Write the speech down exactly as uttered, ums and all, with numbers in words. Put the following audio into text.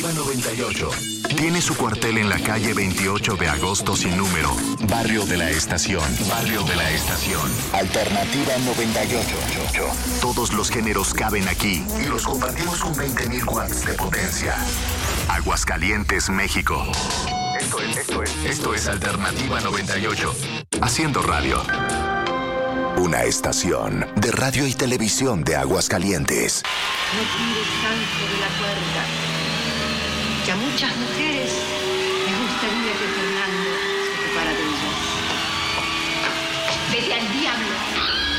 Alternativa noventa y ocho. Tiene su cuartel en la calle veintiocho de agosto sin número. Barrio de la Estación. Barrio de la Estación. Alternativa noventa y ocho. Todos los géneros caben aquí y los compartimos con veinte mil watts de potencia. Aguascalientes, México. Esto es, esto es, esto es Alternativa noventa y ocho. Haciendo radio. Una estación de radio y televisión de Aguascalientes. No tires tanto de la cuerda, que a muchas mujeres les gustaría que Fernando se ocupara de ellas. Vete al diablo.